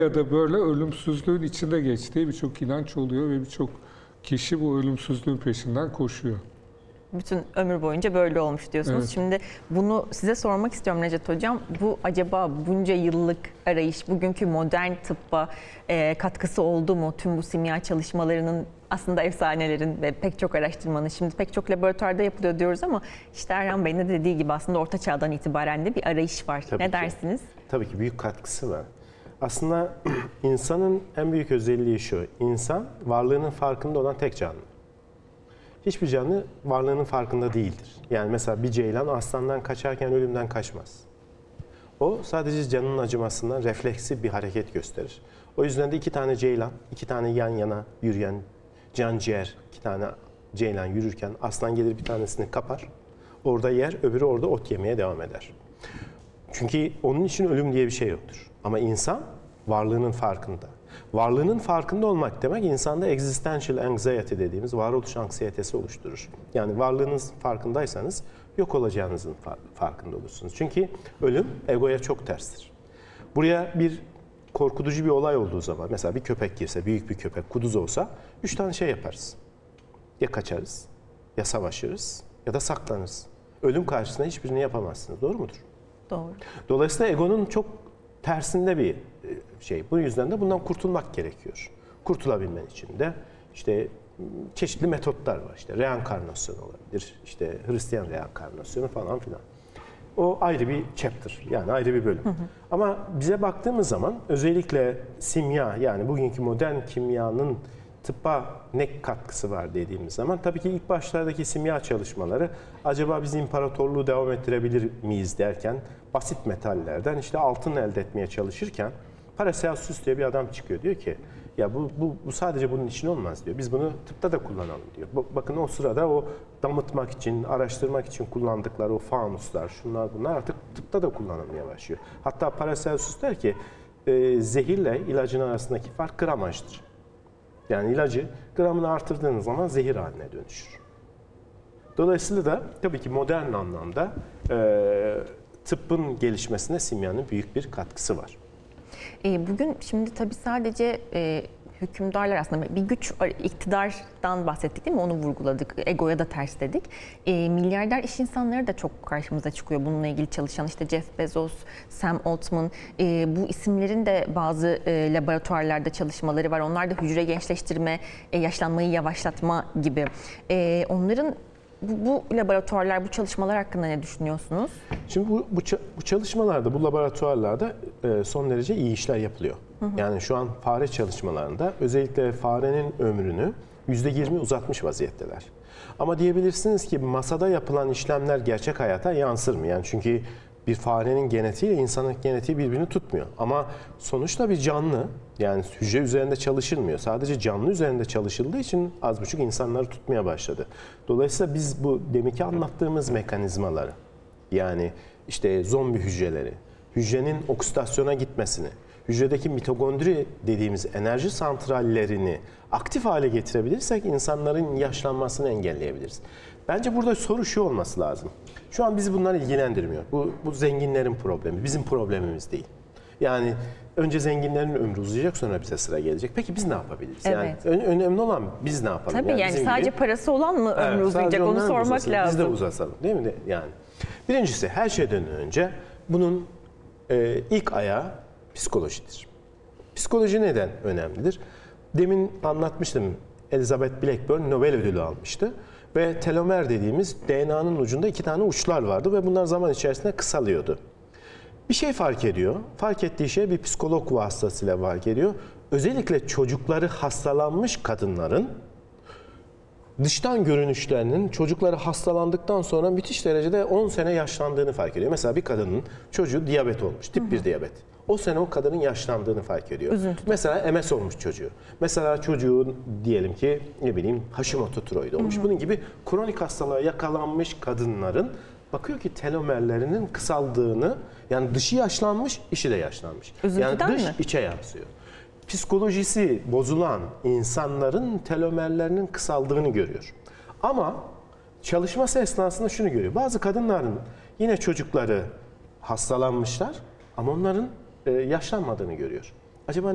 Ya da böyle ölümsüzlüğün içinde geçtiği birçok inanç oluyor ve birçok kişi bu ölümsüzlüğün peşinden koşuyor. Bütün ömür boyunca böyle olmuş diyorsunuz. Evet. Şimdi bunu size sormak istiyorum Necdet Hocam. Bu acaba bunca yıllık arayış bugünkü modern tıbba katkısı oldu mu? Tüm bu simya çalışmalarının, aslında efsanelerin ve pek çok araştırmanın şimdi pek çok laboratuvarda yapılıyor diyoruz ama işte Erhan Bey'in de dediği gibi aslında Orta Çağ'dan itibaren de bir arayış var. Tabii ne ki. dersiniz? Tabii ki büyük katkısı var. Aslında insanın en büyük özelliği şu. İnsan varlığının farkında olan tek canlı. Hiçbir canlı varlığının farkında değildir. Yani mesela bir ceylan aslandan kaçarken ölümden kaçmaz. O sadece canının acımasından refleksi bir hareket gösterir. O yüzden de iki tane ceylan, iki tane yan yana yürüyen canciğer, iki tane ceylan yürürken aslan gelir bir tanesini kapar. Orada yer, öbürü orada ot yemeye devam eder. Çünkü onun için ölüm diye bir şey yoktur. Ama insan varlığının farkında. Varlığının farkında olmak demek insanda existential anxiety dediğimiz varoluş anksiyetesi oluşturur. Yani varlığınız farkındaysanız yok olacağınızın farkında olursunuz. Çünkü ölüm egoya çok terstir. Buraya bir korkutucu bir olay olduğu zaman, mesela bir köpek girse, büyük bir köpek, kuduz olsa 3 tane şey yaparız. Ya kaçarız, ya savaşırız, ya da saklanırız. Ölüm karşısında hiçbirini yapamazsınız. Doğru mudur? Doğru. Dolayısıyla egonun çok tersinde bir şey. Bu yüzden de bundan kurtulmak gerekiyor. Kurtulabilmen için de işte çeşitli metotlar var. İşte reenkarnasyon olabilir, işte Hristiyan reenkarnasyonu falan filan. O ayrı bir chapter, yani ayrı bir bölüm. Ama bize baktığımız zaman özellikle simya, yani bugünkü modern kimyanın tıbba ne katkısı var dediğimiz zaman tabii ki ilk başlardaki simya çalışmaları acaba biz imparatorluğu devam ettirebilir miyiz derken basit metallerden işte altın elde etmeye çalışırken Paracelsus diye bir adam çıkıyor, diyor ki ya bu sadece bunun için olmaz diyor. Biz bunu tıpta da kullanalım diyor. Bakın o sırada o damıtmak için, araştırmak için kullandıkları o fanuslar, şunlar bunlar artık tıpta da kullanılmaya başlıyor. Hatta Paracelsus der ki zehirle ilacın arasındaki fark gramajdır. Yani ilacı gramını artırdığınız zaman zehir haline dönüşür. Dolayısıyla da tabii ki modern anlamda tıbbın gelişmesine simyanın büyük bir katkısı var. Bugün şimdi tabii sadece hükümdarlar aslında bir güç, iktidardan bahsettik değil mi? Onu vurguladık. Egoya da ters dedik. Milyarder iş insanları da çok karşımıza çıkıyor. Bununla ilgili çalışan işte Jeff Bezos, Sam Altman, bu isimlerin de bazı laboratuvarlarda çalışmaları var. Onlar da hücre gençleştirme, yaşlanmayı yavaşlatma gibi. Onların bu laboratuvarlar, bu çalışmalar hakkında ne düşünüyorsunuz? Şimdi bu çalışmalarda, bu laboratuvarlarda son derece iyi işler yapılıyor. Yani şu an fare çalışmalarında özellikle farenin ömrünü %20 uzatmış vaziyetteler. Ama diyebilirsiniz ki masada yapılan işlemler gerçek hayata yansır yani çünkü bir farenin genetiği ile insanın genetiği birbirini tutmuyor. Ama sonuçta bir canlı, yani hücre üzerinde çalışılmıyor. Sadece canlı üzerinde çalışıldığı için az buçuk insanları tutmaya başladı. Dolayısıyla biz bu deminki anlattığımız mekanizmaları, yani işte zombi hücreleri, hücrenin oksidasyona gitmesini, hücredeki mitokondri dediğimiz enerji santrallerini aktif hale getirebilirsek insanların yaşlanmasını engelleyebiliriz. Bence burada soru şu olması lazım. Şu an bizi bunlar ilgilendirmiyor. Bu zenginlerin problemi, bizim problemimiz değil. Yani önce zenginlerin ömrü uzayacak, sonra bize sıra gelecek. Peki biz ne yapabiliriz? Evet. Yani önemli olan biz ne yapalım? Tabii yani sadece gibi, parası olan mı ömrü uzayacak, onu sormak lazım. Biz de uzatalım değil mi? Yani birincisi, her şeyden önce bunun ilk ayağı psikolojidir. Psikoloji neden önemlidir? Demin anlatmıştım, Elizabeth Blackburn Nobel ödülü almıştı. Ve telomer dediğimiz DNA'nın ucunda 2 tane uçlar vardı ve bunlar zaman içerisinde kısalıyordu. Bir şey fark ediyor. Fark ettiği şey bir psikolog vasıtasıyla fark ediyor. Özellikle çocukları hastalanmış kadınların dıştan görünüşlerinin çocukları hastalandıktan sonra müthiş derecede 10 sene yaşlandığını fark ediyor. Mesela bir kadının çocuğu diyabet olmuş, tip 1 diyabet. O sene o kadının yaşlandığını fark ediyor. Üzüntü. Mesela MS olmuş çocuğu. Mesela çocuğun diyelim ki ne bileyim Hashimoto tiroidi olmuş. Bunun gibi kronik hastalığa yakalanmış kadınların bakıyor ki telomerlerinin kısaldığını, yani dışı yaşlanmış, içi de yaşlanmış. Üzüntüden yani dış mi? içe yansıyor. Psikolojisi bozulan insanların telomerlerinin kısaldığını görüyor. Ama çalışması esnasında şunu görüyor. Bazı kadınların yine çocukları hastalanmışlar ama onların yaşlanmadığını görüyor. Acaba